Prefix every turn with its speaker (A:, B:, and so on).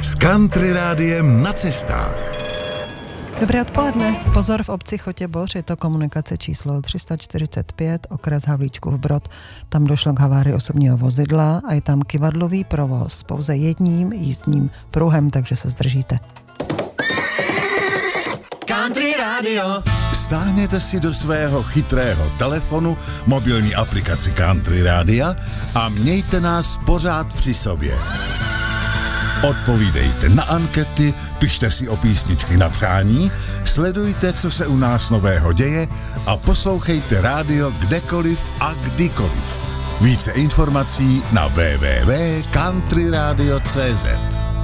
A: S Country Rádiem na cestách.
B: Dobré odpoledne. Pozor, v obci Chotěboř, je to komunikace číslo 345, okres Havlíčkův Brod. Tam došlo k havárii osobního vozidla a je tam kyvadlový provoz pouze jedním jízdním pruhem, takže se zdržíte.
A: Country Radio. Stáhněte si do svého chytrého telefonu mobilní aplikaci Country Rádia a mějte nás pořád při sobě. Odpovídejte na ankety, pište si o písničky na přání, sledujte, co se u nás nového děje a poslouchejte rádio kdekoliv a kdykoliv. Více informací na www.countryradio.cz.